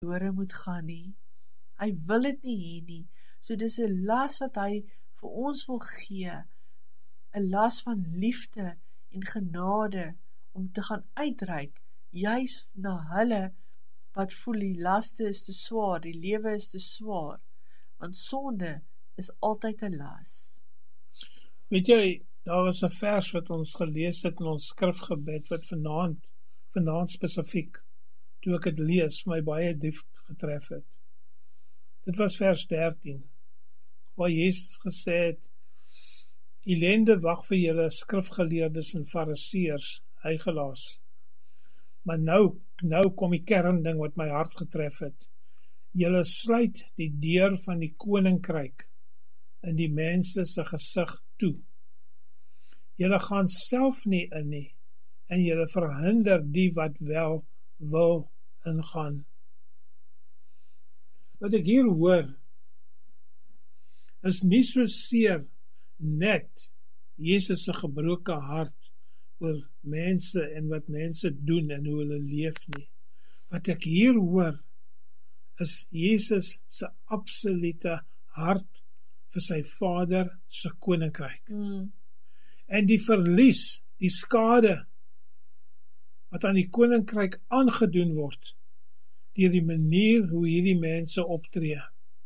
verlore moet gaan nie. Hy wil dit nie hê nie. So dis 'n las wat hy vir ons wil gee, 'n las van liefde en genade, om te gaan uitreik, juis na hulle wat voel die laste is te swaar, die lewe is te swaar, want sonde is altyd 'n las. Weet jy, daar was 'n vers wat ons gelees het in ons skrifgebed, wat vanaand spesifiek, toe ek het lees, vir my baie diep getref het. Dit was vers 13, waar Jesus gesê het, ellende wag vir julle skrifgeleerdes en fariseërs, hygelaars. Maar nou kom die kernding wat my hart getref het. Julle sluit die deur van die koninkryk in die mense se gesig toe. Julle gaan self nie in nie, en julle verhinder die wat wel wil ingaan. Wat ek hier hoor, is nie so seer net Jesus se gebroke hart oor mense en wat mense doen en hoe hulle leef nie. Wat ek hier hoor, is Jesus se absolute hart vir sy Vader se koninkryk. En die verlies, die skade wat aan die koninkryk aangedoen word deur die manier hoe hierdie mense optree.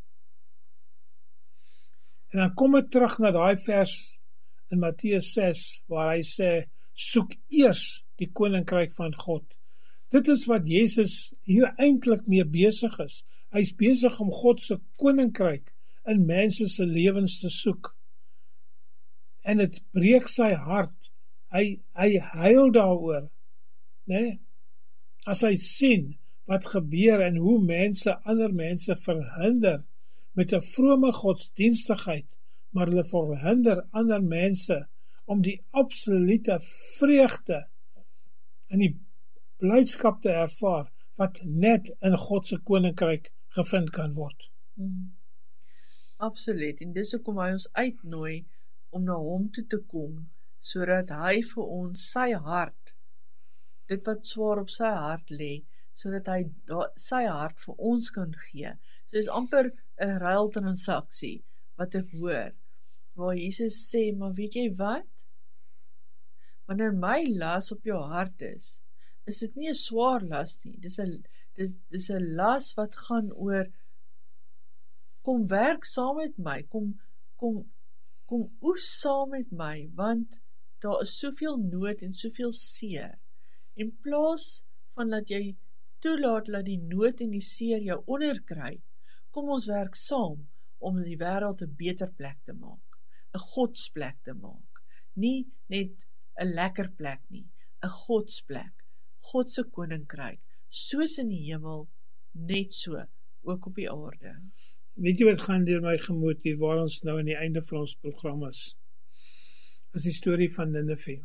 En dan kom ek terug na daai vers in Matteus 6 waar hy sê, soek eers die koninkryk van God. Dit is wat Jesus hier eintlik mee besig is. Hy is besig om God se koninkryk in mense se lewens te soek. En dit breek sy hart. Hy huil daaroor, né? As hy sien wat gebeur en hoe ander mense verhinder met 'n vrome godsdienstigheid, maar hulle verhinder ander mense om die absolute vreugde en die blydskap te ervaar wat net in God se koninkryk gevind kan word. Absoluut, en dis hoekom hy ons uitnooi om na hom toe te kom, sodat hy vir ons sy hart, dit wat swaar op sy hart lê, sodat hy sy hart vir ons kan gee. So dis amper 'n ruiltransaksie wat ek hoor, waar Jesus sê, maar weet jy wat? Wanneer my las op jou hart is dit nie 'n swaar las nie, dis 'n las wat gaan oor, kom werk saam met my, kom oes saam met my, want daar is soveel nood en soveel seer. In plaas van dat jy toelaat dat die nood en die seer jou onderkry, kom ons werk saam om die wêreld 'n beter plek te maak, 'n godsplek te maak, nie net 'n lekker plek nie, 'n godsplek, God se koninkryk, soos in die hemel, net so, ook op die aarde. Weet jy wat gaan deur my gemoed hier, waar ons nou aan die einde van ons program is die storie van Nineve.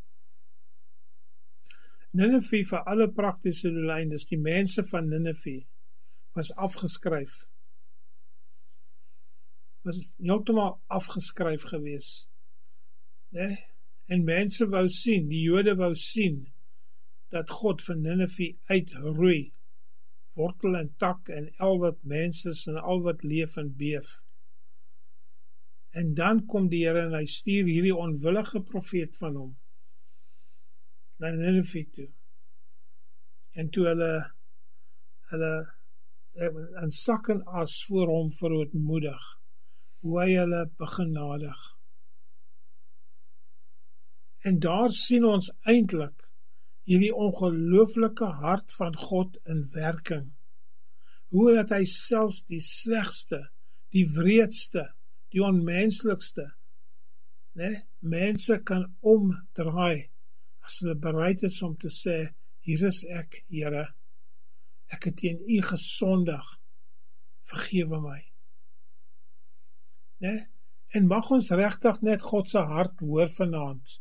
Nineve, vir alle praktiese doeleindes, die mense van Nineve was afgeskryf. Was heeltemal afgeskryf gewees. Nee? En mense wou sien, die Jode wou sien, dat God van Nineve uitroei, wortel en tak en al wat mens is en al wat leef en beef. En dan kom die Here en hy stuur hierdie onwillige profeet van hom na Nineve toe. En toe hulle in sak en as voor hom verootmoedig, hoe hy hulle begenadig. En daar sien ons eintlik hierdie ongelooflike hart van God in werking. Hoe dat hy selfs die slegste, die wreedste, die onmenslikste, mense kan omdraai, as hulle bereid is om te sê, hier is ek, Here, ek het teen U gesondig, vergewe my. En mag ons regtig net God se hart hoor vanaand.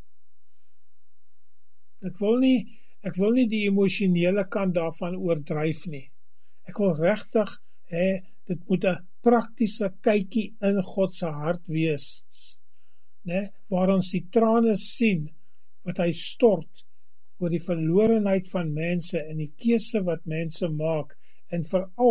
Ek wil nie die emosionele kant daarvan oordryf nie. Ek wil regtig hê dit moet 'n praktiese kykie in God se hart wees, waar ons die trane sien wat hy stort oor die verlorenheid van mense en die keuse wat mense maak en veral